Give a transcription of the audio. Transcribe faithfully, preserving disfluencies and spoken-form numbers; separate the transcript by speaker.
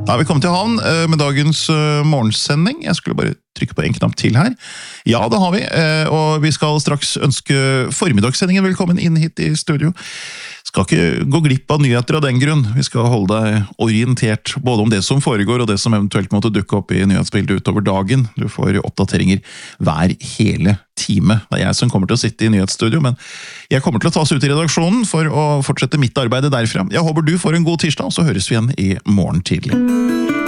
Speaker 1: Da er vi kommet til havn med dagens morgensending. Jeg skulle bare trykke på en knapp til her. Ja, det har vi, og vi skal straks ønske formiddagssendingen velkommen inn hit i studio. Skal ikke gå glipp av nyheter av den grunn. Vi skal holde deg orientert både om det som foregår og det som eventuelt måtte dukke opp i nyhetsbildet utover dagen. Du får oppdateringer hver hele time. Det er jeg som kommer til å sitte i nyhetsstudio, men jeg kommer til å ta oss ut i redaksjonen for å fortsette mitt arbeid derfra. Jeg håper du får en god tirsdag, og så høres vi igjen i morgen tidlig.